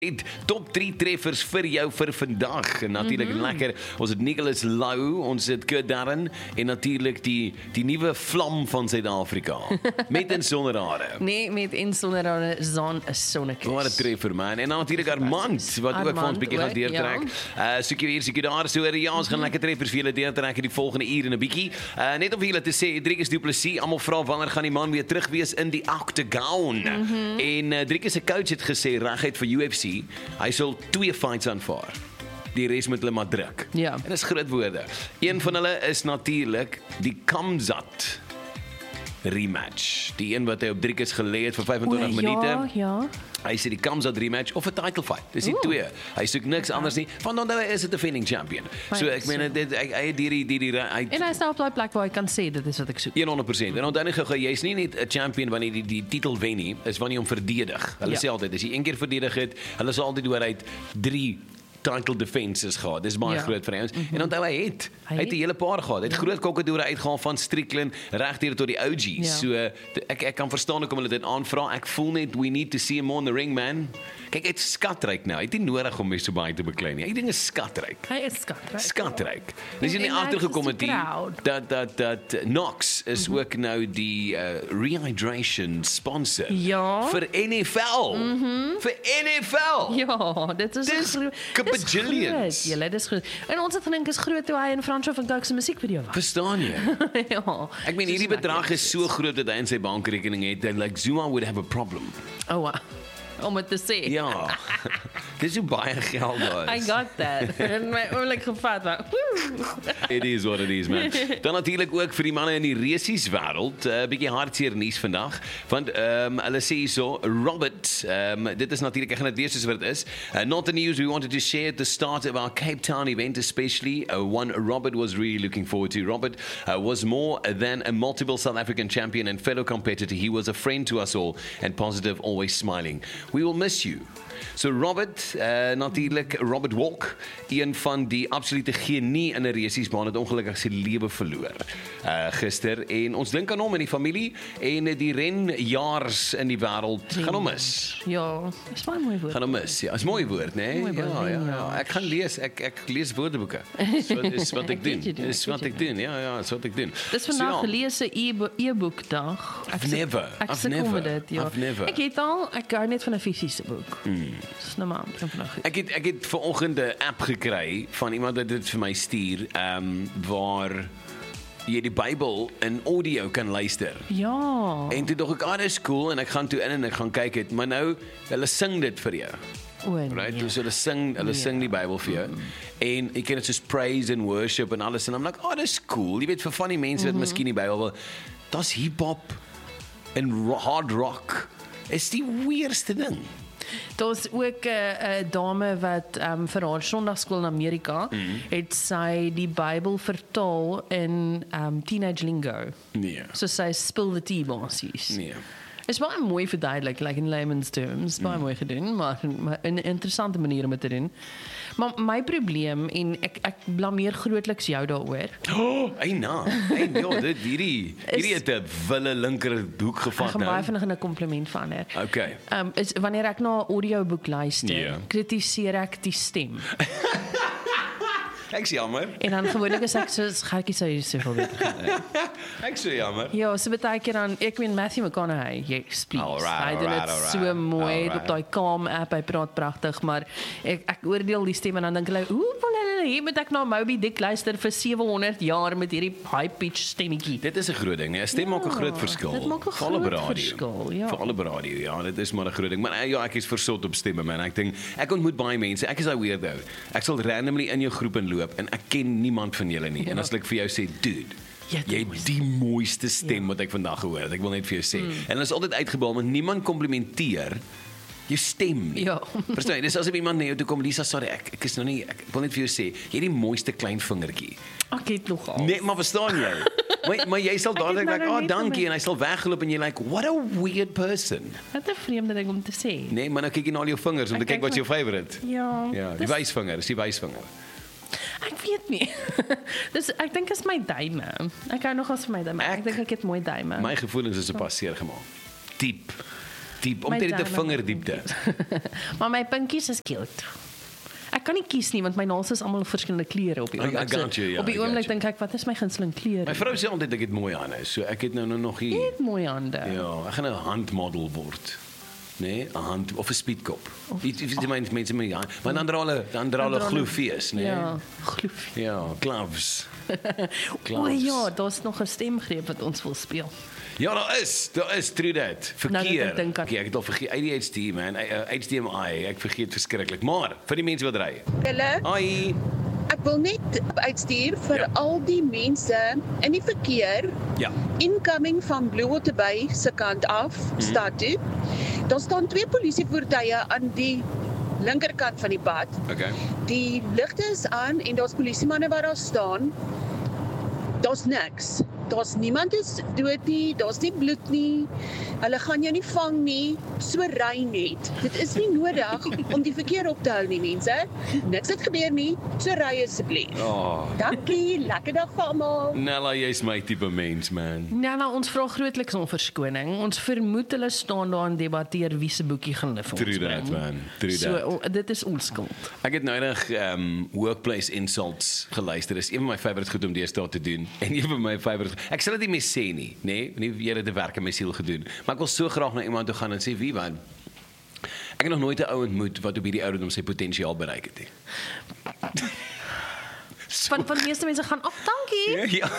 Top 3 treffers vir jou vir vandag. En natuurlik lekker, ons het Nicholas Lou, ons het Kurt Darren en natuurlik die nuwe vlam van Suid-Afrika. Met en sonder hare. Nee, met en sonder hare Zaan is sonnekies. Wat 'n treffer man. En natuurlik Armand wat ook vir ons bietjie gaan deurtrek. Soekie hier, soekie daar, so ja, ons gaan lekker treffers vir julle deurtrek in die volgende uur en 'n bietjie. Net om vir julle te sê, Driekus Du Plessis, almal vra wanneer gaan die man weer terug wees in die octagon. En Driekus se coach het gesê reguit vir UFC hy sal 2 fights aanvaar. Die res moet hulle maar druk. Ja. En dis groot woorde. Een van hulle is natuurlik die Kamzat rematch. Die een wat hy op Driekus gelê het vir 25 minute. Ja. Hy sê die Kamzat rematch of 'n title fight. Dis die twee. Hy soek niks anders nie. Want onthou hy is 'n defending champion. So ek meen hy het hierdie En hy staan op daai plek waar hy kan sê dit is wat ek soek. 100%. En onthou net gou, jy's nie net 'n champion wanneer jy die titel wen nie, is wanneer jy hom verdedig. Hulle sê altyd as jy een keer verdedig het, hulle sal altyd hoor hy het 3 title defenses gehad. Dis baie groot vir ons. En onthou hy het 'n hele paar gehad. Hy het groot kokkedoere uitgehaal van Strickland regdeur tot die OG's. So ek kan verstaan hoekom hulle dit aanvra. Ek voel net we need to see him more in the ring, man. Kyk, hy het skatryk nou. Hy het nie nodig om mense so baie te beklei nie. Hy ding is skatryk. Hy is skatryk. Skatryk. Dis nie agtergekom het dat Knox is ook nou die rehydration sponsor vir NFL. Vir NFL. Ja, dit is bajillions. Julle, dis groot. En ons het gedink is groot toe hy in Fransjo van Coke se musiekvideo was. Verstaan jy? Ja. Ek meen hierdie bedrag is so groot dat hy in sy bankrekening het en like Zuma would have a problem. Oh wow. Om het te sê. Ja. Dis hoe baie geld daar is. I got that. En my oomblik gevat maar. It is what it is, man. Dan natuurlik ook vir die manne in die resies wêreld, 'n bietjie hartseer nuus vandag, want hulle sê hierso Robert, dit is natuurlik ek gaan dit weer soos wat dit is. Not the news we wanted to share at the start of our Cape Town event especially. One Robert was really looking forward to. Robert was more than a multiple South African champion and fellow competitor. He was a friend to us all and positive, always smiling. We will miss you. So Robert, natuurlik Robert Walk, een van die absolute genie in 'n resiesbaan het ongelukkig sy lewe verloor gister en ons dink aan hom en die familie en die renjaars in die wêreld gaan hom mis. Ja, is baie mooi woord. Gaan hom mis. Ja, is mooi woord, né? Ja. Ek gaan lees, ek lees woordeboeke. Dis wat ek doen. Dis wat ek doen. Ja, dis wat ek doen. Dis vandag gelees 'n e-boek dag. I've never. Ek het al, ek hou net van 'n fisiese boek. Dis nou maar Ek het vanoggend 'n app gekry van iemand wat dit vir my stuur, waar jy die Bybel in audio kan luister. Ja. En toe dink ek, dis cool en ek gaan toe in en ek gaan kyk het, maar nou hulle sing dit vir jou. Right? Dus hulle sing die Bybel vir jou. En jy ken dit soos praise and worship en alles en I'm like, dis cool. Jy weet vir van die mense wat miskien die Bybel wil, dis hip-hop en hard rock. Is die weirdste ding. Daar's ook 'n dame wat vir haar Sondagskool in Amerika het sy die Bybel vertaal in teenage lingo. Nee. So sy spill the tea basies. Nee. Is baie mooi verduidelik, like in layman's terms, baie mooi gedoen, maar 'n interessante manier om dit te doen. Maar my probleem en ek blameer grootliks jou daaroor. Hierdie het 'n wille linker hoek gevat nou. Ek gaan baie vinnig 'n kompliment verander. Okay. Is wanneer ek na 'n audioboek luister, kritiseer ek die stem. Ek sê jammer. En dan gewoonlik is ek so gertjie sou hier soveel beter gaan. Ek sê jammer. Ja, so baie keer dan ek weet Matthew McConaughey, yes, please. Hy doen dit so mooi op daai Calm app, hy praat pragtig, maar ek oordeel die stem en dan dink ek, hier moet ek na Moby Dick luister vir 700 jaar met hierdie high pitch stemmetjie. Dit is 'n groot ding, nee. 'n Stem maak 'n groot verskil. Dit maak 'n groot verskil, ja. Vir alle radio, ja, dit is maar 'n groot ding. Maar ja, ek is versot op stemme, man. Ek dink ek ontmoet baie mense. Ek is daai weirdo. Ek sal randomly in jou groep inloop en ek ken niemand van julle nie. En as ek vir jou sê, dude, jy het die mooiste stem wat ek vandag gehoor het. Ek wil net vir jou sê. En dit is altyd uitgebaal, maar niemand komplimenteer jou stem nie. Ja. Verstaan jy? Dis asof iemand na jou toe kom, Lisa, sorry, ek is nog nie, ek wil net vir jou sê, jy het die mooiste klein vingertjie. Ek het nogal. Nee, maar verstaan jy? maar jy sal dadelik like, dankie, en hy sal weggeloop en jy like, what a weird person. Wat 'n vreemde ding om te sê. Nee, maar nou kyk jy na al jou vingers om te kyk wat jou favorite. Ja, die wysvinger, is die wysvinger. Ek weet nie. Dus ek dink is my duime. Ek hou nogals vir my duime. Ek dink ek het mooi duime. My gevoelens is op passeer gemaak. Diep. diep, omtrent die vingerdiepte. Maar my pinkies is cute. Ek kan nie kies nie, want my naels is almal verskillende kleure op die oomblik. Op die oomblik dink ek, wat is my gunsteling kleur? My vrou sê altyd ek het mooi hande, so ek het nou nog hier. Jy het mooi hande. Ja, ek gaan 'n handmodel word. Nee, 'n hand of 'n speedkop. Die mense met ja, maar dan dra hulle gloefees, nee. Ja, gloef. Ja, gloves. O ja, daar's nog 'n stemgreep wat ons wil speel. Ja, daar is true that. Verkeer. Nou, Okay, ek het al vergeet ADHD man, HDMI, ek vergeet verskriklik. Maar vir die mense wat ry. Hallo. Ai. Ek wil net uitstuur vir al die mense in die verkeer. Ja. Incoming van Bluewater Bay se kant af, stad toe. Daar staan 2 polisievoertuie aan die linkerkant van die pad. Okay. Die ligte is aan en daar's polisiemanne wat daar staan. Daar's niks. Daar's niemand is dood nie, daar's nie bloed nie. Hulle gaan jou nie vang nie, so ry net. Dit is nie nodig om die verkeer op te hou nie, mense. Niks het gebeur nie, so ry asseblief. Dankie, lekker dag vir almal. Nella, jy's my tipe mens, man. Nou, ons vra grootliks om verskoning. Ons vermoed hulle staan daar en debatteer wie se boekie gaan hulle vir ons True bring. that, man. True that. Dit is ons skuld. Ek het noudag workplace insults geluister. Dis een van my favourite goed om deesdae te doen. En een van my favourite. Ek sal dit nie meer sê nie, nê? Nie weer dit te werk in my siel gedoen. Maar ek wil so graag na iemand toe gaan en sê, wie man? Ek het nog nooit 'n ou ontmoet wat op hierdie ouderdom sy potensiaal bereik het nie. Van die meeste mense gaan, dankie. Ja.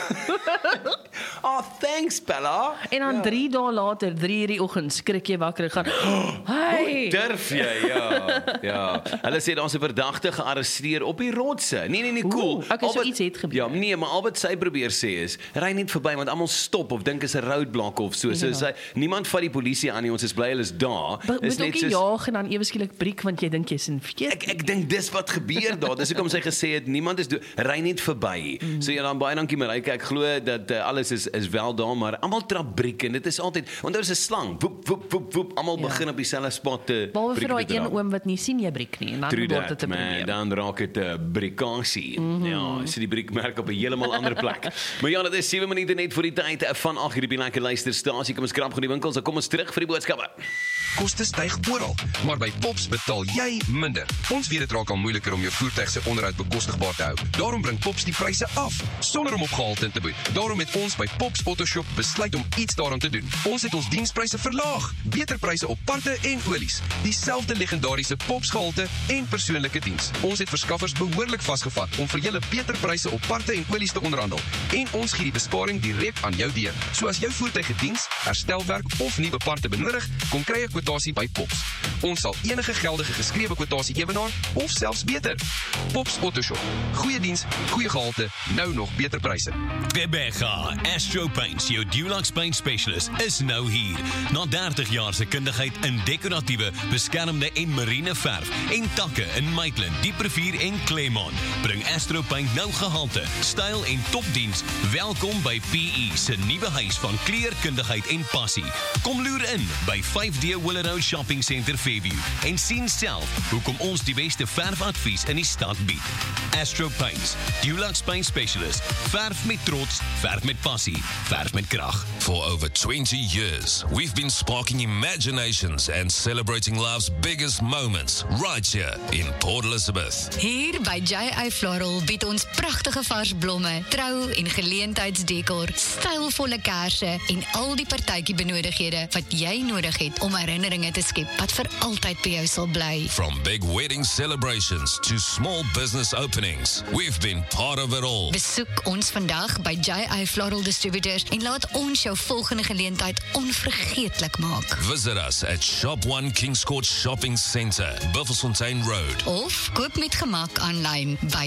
Thanks Bella. En dan 3 dae later, 3 uur die oggend, skrik jy wakker en gaan, hey. Durf jy? Ja. Ja. Hulle sê daar's 'n verdagte gearresteer op die rotse. Nee, cool. Okay, so iets het gebeur. Ja, nee, maar al wat sy probeer sê is, ry net verby want almal stop of dink is 'n roadblock of so. So sy niemand vat die polisie aan nie. Ons is bly hulle is daar. Is net so jaag en dan ewe skielik breek want jy dink jy's in verkeerd. Ek dink dis wat gebeur daar. Dis hoekom sy gesê het niemand is ry net verby. So ja, dan baie dankie Marike. Ek glo dat alles is wel daar, maar almal trap briek en dit is altyd onthou is 'n slang. Woep woep woep woep. Almal begin op dieselfde spot te behalwe vir daai een oom wat nie sien jy briek nie en dan word dit 'n probleem. Dan raak dit 'n briekasie. Ja, so die briekmerk op 'n heeltemal ander plek. Maar ja, dit is 7 minute net voor die tyd van 8 hierdie lekker luisterstasie. Kom ons krap gou die winkels, dan kom ons terug vir die boodskappe. Koste styg oral, maar by Pops betaal jy minder. Ons weet dit raak al moeiliker om jou voertuig se onderhoud bekostigbaar te hou. Daarom bring Pops die pryse af sonder om op gehalte te boet. Daarom het ons by Pops Autoshop besluit om iets daaraan te doen. Ons het ons dienspryse verlaag, beter pryse op parte en olies, dieselfde legendariese Pops gehalte en persoonlike diens. Ons het verskaffers behoorlik vasgevat om vir julle beter pryse op parte en olies te onderhandel. En ons gee die besparing direk aan jou deur. So as jou voertuig gediens, herstelwerk of nuwe parte benodig, kom kry 'n kwotasie by Pops. Ons sal enige geldige geskrewe kwotasie ewenaar of selfs beter. Pops Autoshop. Goeie diens, goeie gehalte, nou nog beter pryse. Bebega Astro Paints, jou Dulux Paint Specialist, is nou hier. Na 30 jaar se kundigheid in dekoratiewe, beskermde en marine verf en takke in Maitland, Dieprivier en Claremont, bring Astro Paint nou gehalte, styl en topdiens. Welkom by PE se nuwe huis van kleurkundigheid en passie. Kom loer in by 5D Willow Shopping Center Fairview en sien self hoekom ons die beste verfadvies in die stad bied. Astro Paints, Dulux Paint Specialist, verf met trots, verf met passie, verf met krag. For over 20 years, we've been sparking imaginations and celebrating life's biggest moments right here in Port Elizabeth. Hier by J.A. Floral bied ons pragtige vars blomme, trou- en geleentheidsdekor, stylvolle kersse en al die partytjie benodighede wat jy nodig het om herinneringe te skep wat vir altyd by jou sal bly. From big wedding celebrations to small business openings, we've been part of it all. Besoek ons vandag by J.A. Floral Distributors en laat ons jou volgende geleentheid onvergeetlik maak. Visit us at Shop 1 Kings Court Shopping Centre, Buffelsfontein Road. Of koop met gemak aanlyn by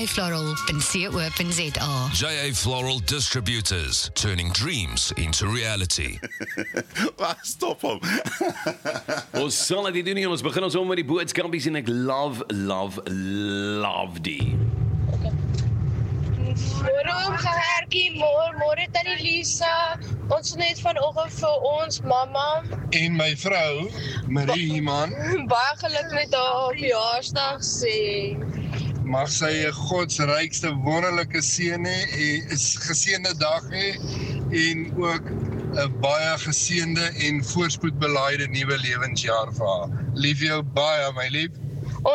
jafloral.co.za. J.A. Floral Distributors, turning dreams into reality. Stop hom. Ons sal dit doen nie, ons begin ons om met die boodskapies en ek love die. Môre oom Gertjie, môre tannie Lisa. Ons net vanoggend vir ons mamma En my vrou, Marie man, baie geluk met haar verjaarsdag sê. mag sy 'n godsrykste wonderlike seën hê, is geseënde dag hê en ook 'n baie geseënde en voorspoedbelaaide nuwe lewensjaar vir haar. Lief jou baie, my lief.